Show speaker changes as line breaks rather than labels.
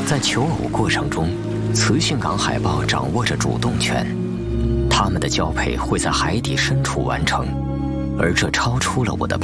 在求偶过程中，雌性港海豹掌握着主动权，它们的交配会在海底深处完成，而这超出了我的